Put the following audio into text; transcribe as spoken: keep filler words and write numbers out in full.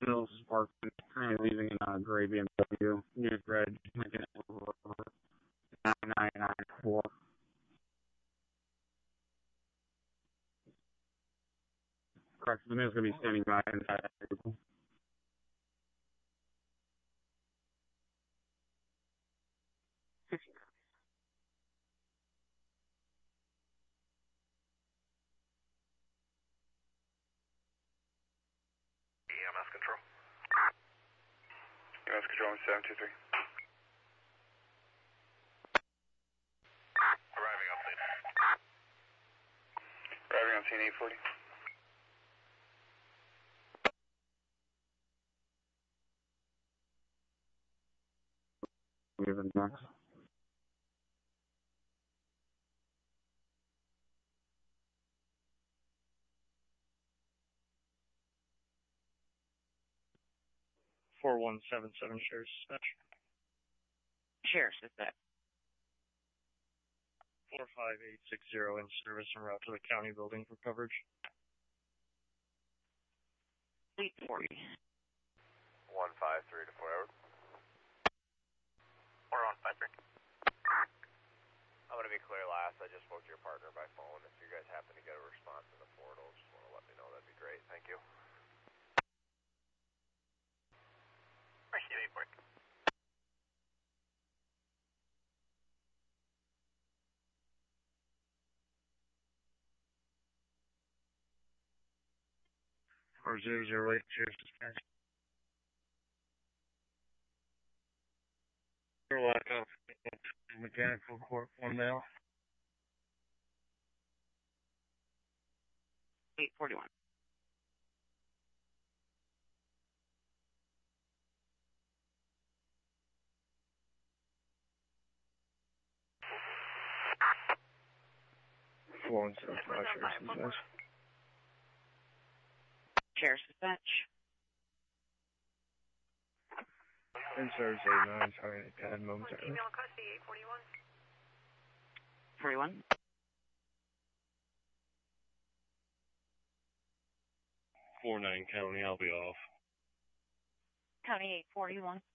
Bills is parked, currently leaving in a gray B M W. New red, making it over nine nine nine four. Correct. The man's going to be standing by inside that vehicle. E M S control. E M S control seven two three. Arriving on scene. Arriving on scene eight forty. Moving next. four one seven seven Sheriff's Dispatch. Sheriff's Dispatch. four five eight six zero in service en route to the county building for coverage. eight forty. one five three to four hour. four one five three. I'm going to be clear last. I just spoke to your partner by phone. If you guys happen to get a response in the portal, just want to let me know. That'd be great. Thank you. eight forty. four zero zero eight Sheriff's Dispatch. Lack of mechanical court one male. eight forty-one. four one seven five Sheriff's Dispatch. Sheriff's Dispatch. In service eight nine, sorry, I had momentarily. Email custody eight forty-one. forty-one. four nine County, I'll be off. County eight forty-one.